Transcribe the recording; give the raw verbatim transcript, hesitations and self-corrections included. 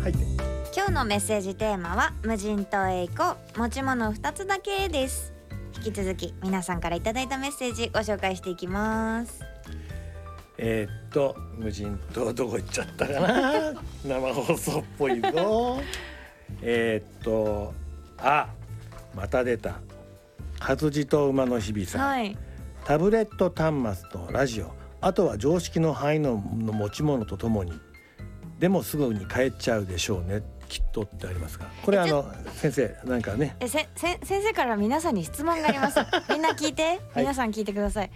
はい。 今日のメッセージテーマは無人島へ行こう、持ち物ふたつだけです。引き続き皆さんからいただいたメッセージご紹介していきます。 えー、っと無人島どこ行っちゃったかな生放送っぽいぞえーっとあまた出た活字と馬の日々さん、 はい、 タブレット端末とラジオ、あとは常識の範囲の持ち物とともに、でもすぐに帰っちゃうでしょうねきっとってありますが、これあの先生なんかねえせせ先生から皆さんに質問がありますみんな聞いて、皆さん聞いてください。